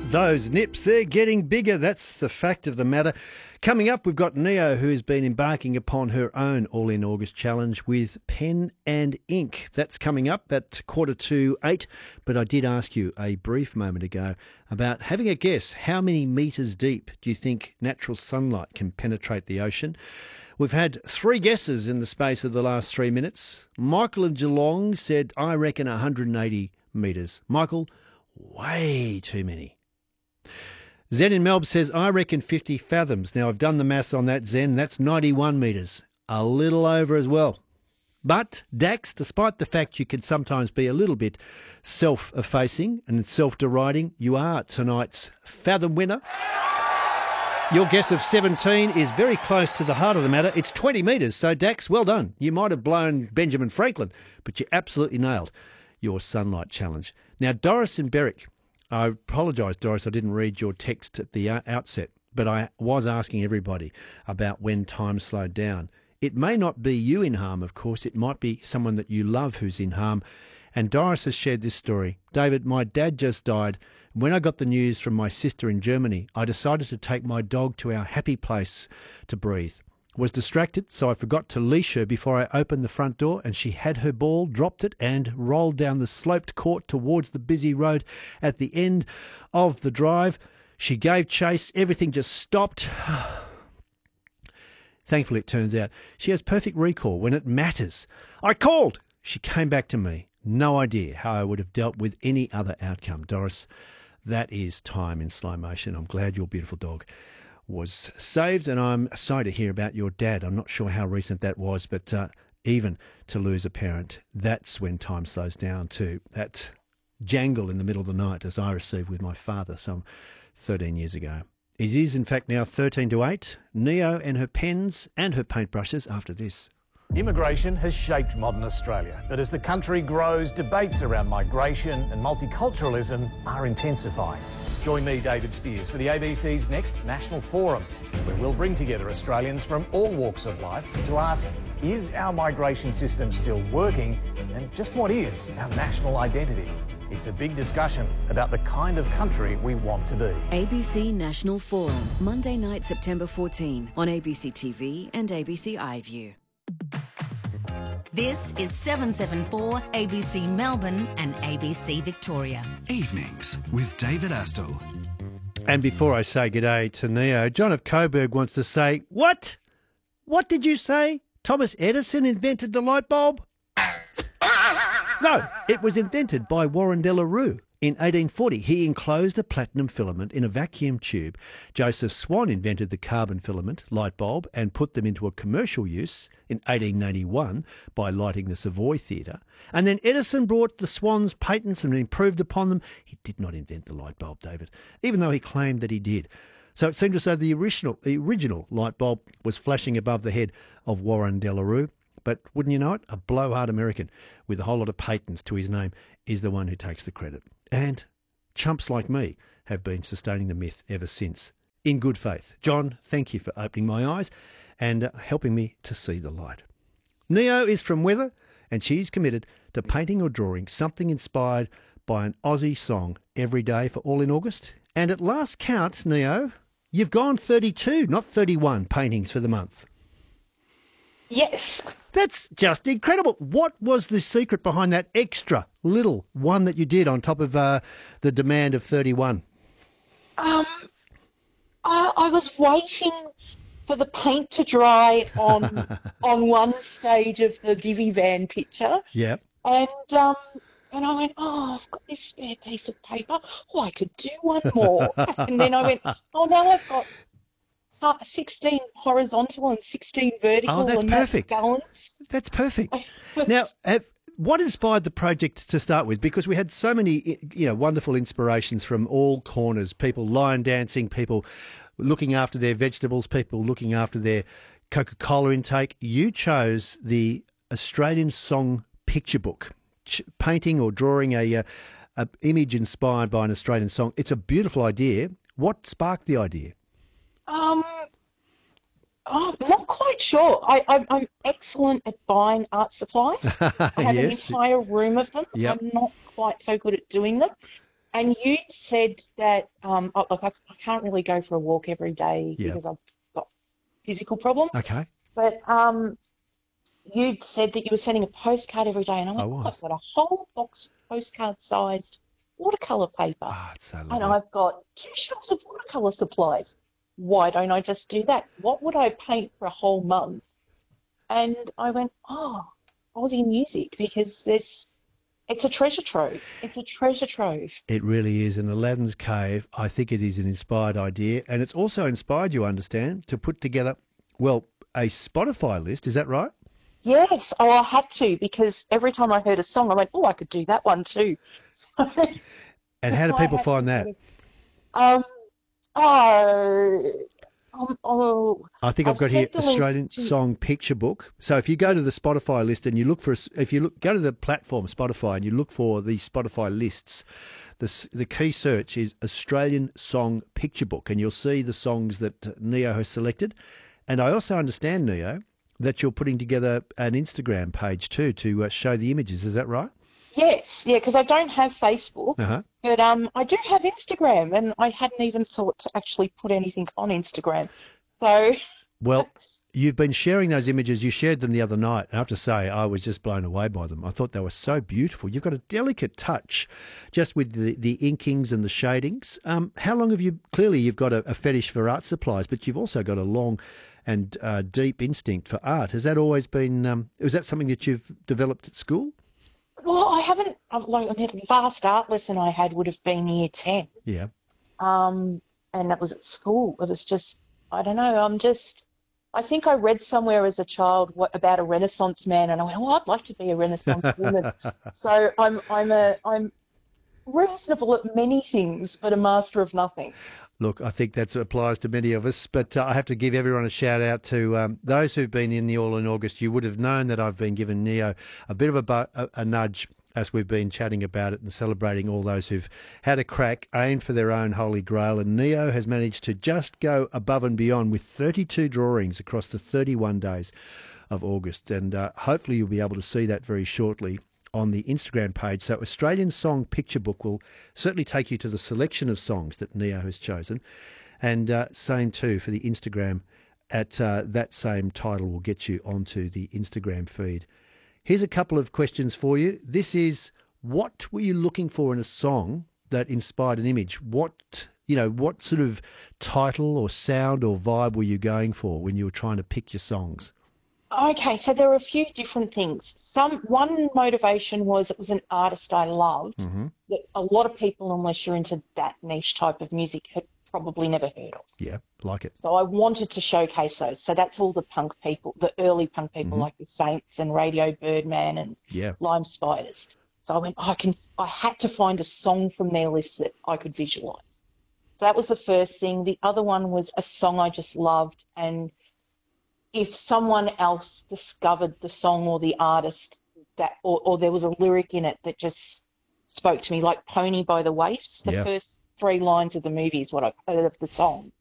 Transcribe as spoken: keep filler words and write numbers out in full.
Those nips, they're getting bigger. That's the fact of the matter. Coming up, we've got Neo, who's been embarking upon her own All In August challenge with pen and ink. That's coming up at quarter to eight. But I did ask you a brief moment ago about having a guess. How many metres deep do you think natural sunlight can penetrate the ocean? We've had three guesses in the space of the last three minutes. Michael in Geelong said, I reckon one hundred eighty metres. Michael, way too many. Zen in Melbourne says, I reckon fifty fathoms. Now, I've done the maths on that, Zen. That's ninety-one metres. A little over as well. But, Dax, despite the fact you can sometimes be a little bit self-effacing and self-deriding, you are tonight's fathom winner. Your guess of seventeen is very close to the heart of the matter. It's twenty metres, so Dax, well done. You might have blown Benjamin Franklin, but you absolutely nailed your sunlight challenge. Now, Doris in Berwick. I apologise, Doris, I didn't read your text at the outset, but I was asking everybody about when time slowed down. It may not be you in harm, of course. It might be someone that you love who's in harm. And Doris has shared this story. David, my dad just died. When I got the news from my sister in Germany, I decided to take my dog to our happy place to breathe. Was distracted, so I forgot to leash her before I opened the front door, and she had her ball, dropped it, and rolled down the sloped court towards the busy road at the end of the drive. She gave chase. Everything just stopped. Thankfully, it turns out she has perfect recall when it matters. I called. She came back to me. No idea how I would have dealt with any other outcome. Doris, that is time in slow motion. I'm glad your beautiful dog was saved, and I'm sorry to hear about your dad. I'm not sure how recent that was, but uh, even to lose a parent, that's when time slows down too. That jangle in the middle of the night as I received with my father some thirteen years ago. It is, in fact, now thirteen to eight. Neo and her pens and her paintbrushes after this. Immigration has shaped modern Australia, but as the country grows, debates around migration and multiculturalism are intensifying. Join me, David Spears, for the A B C's next National Forum, where we'll bring together Australians from all walks of life to ask, is our migration system still working, and just what is our national identity? It's a big discussion about the kind of country we want to be. A B C National Forum, Monday night, September fourteenth, on A B C T V and A B C iView. This is seven seven four A B C Melbourne and A B C Victoria. Evenings with David Astle. And before I say g'day to Neo, John of Coburg wants to say, what? What did you say? Thomas Edison invented the light bulb? No, it was invented by Warren de la Rue. In eighteen forty, he enclosed a platinum filament in a vacuum tube. Joseph Swan invented the carbon filament light bulb and put them into a commercial use in eighteen eighty-one by lighting the Savoy Theatre. And then Edison brought the Swan's patents and improved upon them. He did not invent the light bulb, David, even though he claimed that he did. So it seemed as though the original, the original light bulb was flashing above the head of Warren de la Rue. But wouldn't you know it, a blowhard American with a whole lot of patents to his name is the one who takes the credit. And chumps like me have been sustaining the myth ever since, in good faith. John, thank you for opening my eyes and uh, helping me to see the light. Neo is from Weather, and she's committed to painting or drawing something inspired by an Aussie song every day for All in August. And at last count, Neo, you've gone thirty-two, not thirty-one paintings for the month. Yes. That's just incredible. What was the secret behind that extra little one that you did on top of uh, the demand of thirty-one? Um, I, I was waiting for the paint to dry on on one stage of the divvy van picture. Yeah. And um, and I went, oh, I've got this spare piece of paper. Oh, I could do one more. And then I went, oh, now I've got sixteen horizontal and sixteen vertical. Oh, that's and perfect. That's balanced. That's perfect. Now, have, what inspired the project to start with? Because we had so many, you know, wonderful inspirations from all corners. People line dancing, people looking after their vegetables, people looking after their Coca-Cola intake. You chose the Australian Song Picture Book, ch- painting or drawing a, a, a image inspired by an Australian song. It's a beautiful idea. What sparked the idea? Um, oh, I'm not quite sure. I, I, I'm excellent at buying art supplies. I have Yes. an entire room of them. Yep. I'm not quite so good at doing them. And you said that, um, oh, look, I, I can't really go for a walk every day Yeah. because I've got physical problems. Okay. But um, you said that you were sending a postcard every day, and I went, I oh, was. I've got a whole box of postcard-sized watercolour paper, Ah, it's so and lovely. I've got two shelves of watercolour supplies. Why don't I just do that? What would I paint for a whole month? And I went, oh, Aussie music, because there's, it's a treasure trove. It's a treasure trove. It really is. And Aladdin's Cave, I think it is an inspired idea. And it's also inspired you, understand, to put together, well, a Spotify list. Is that right? Yes, oh, I had to, because every time I heard a song, I went, oh, I could do that one too. So, And how do I people had find to that? sort of- Um, oh, um, oh, I think I've I've got here sent the link Australian to- Song Picture Book. So if you go to the Spotify list and you look for, if you look, go to the platform Spotify and you look for the Spotify lists, the s- the key search is Australian Song Picture Book, and you'll see the songs that Neo has selected. And I also understand, Neo, that you're putting together an Instagram page too to uh, show the images. Is that right? Yes, yeah, because I don't have Facebook, Uh-huh. but um, I do have Instagram, and I hadn't even thought to actually put anything on Instagram. So, Well, that's- you've been sharing those images. You shared them the other night. And I have to say, I was just blown away by them. I thought they were so beautiful. You've got a delicate touch just with the, the inkings and the shadings. Um, how long have you, clearly you've got a, a fetish for art supplies, but you've also got a long and uh, deep instinct for art. Has that always been, um, was that something that you've developed at school? well, I haven't, uh, like, the last art lesson I had would have been year ten. Yeah. Um, and that was at school. It was just, I don't know, I'm just, I think I read somewhere as a child what about a Renaissance man, and I went, oh, I'd like to be a Renaissance woman. So I'm, I'm a, I'm reasonable at many things, but a master of nothing. Look, I think that applies to many of us, but uh, I have to give everyone a shout out to um, those who've been in the All in August. You would have known that I've been giving Neo a bit of a, bu- a, a nudge as we've been chatting about it and celebrating all those who've had a crack, aimed for their own holy grail. And Neo has managed to just go above and beyond with thirty-two drawings across the thirty-one days of August. And uh, hopefully you'll be able to see that very shortly on the Instagram page. So Australian Song Picture Book will certainly take you to the selection of songs that Neo has chosen. And uh, same too for the Instagram at uh, that same title will get you onto the Instagram feed. Here's a couple of questions for you. This is, what were you looking for in a song that inspired an image? What, you know, what sort of title or sound or vibe were you going for when you were trying to pick your songs? Okay, so there are a few different things. Some one motivation was it was an artist I loved that a lot of people, unless you're into that niche type of music, had probably never heard of. Yeah, like it. So I wanted to showcase those. So that's all the punk people, the early punk people like the Saints and Radio Birdman and Yeah. Lime Spiders. So I went, oh, I can. I had to find a song from their list that I could visualize. So that was the first thing. The other one was a song I just loved, and if someone else discovered the song or the artist that, or, or there was a lyric in it that just spoke to me, like Pony by the Waifs, the Yeah. first three lines of the movie is what I've heard of the song.